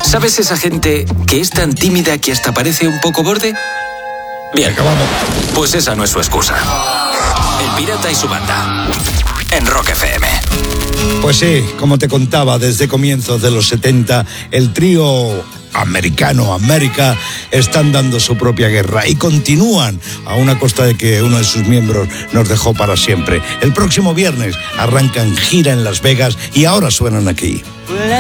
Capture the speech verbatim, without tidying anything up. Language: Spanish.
¿Sabes esa gente que es tan tímida que hasta parece un poco borde? Bien, Acabamos. pues esa no es su excusa. El Pirata y su banda. En Rock F M. Pues sí, como te contaba, desde comienzos de los setenta, el trío americano América están dando su propia guerra y continúan a una costa de que uno de sus miembros nos dejó para siempre. El próximo viernes arrancan gira en Las Vegas y ahora suenan aquí.